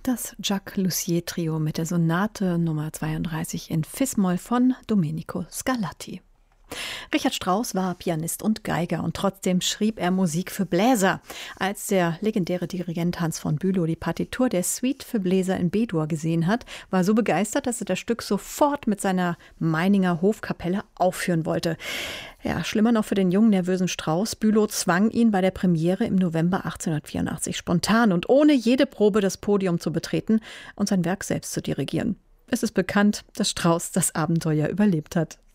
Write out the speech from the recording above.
Das Jacques Lussier Trio mit der Sonate Nummer 32 in Fis-Moll von Domenico Scarlatti. Richard Strauss war Pianist und Geiger und trotzdem schrieb er Musik für Bläser. Als der legendäre Dirigent Hans von Bülow die Partitur der Suite für Bläser in B-Dur gesehen hat, war er so begeistert, dass er das Stück sofort mit seiner Meininger Hofkapelle aufführen wollte. Ja, schlimmer noch für den jungen, nervösen Strauss. Bülow zwang ihn bei der Premiere im November 1884 spontan und ohne jede Probe das Podium zu betreten und sein Werk selbst zu dirigieren. Es ist bekannt, dass Strauss das Abenteuer überlebt hat.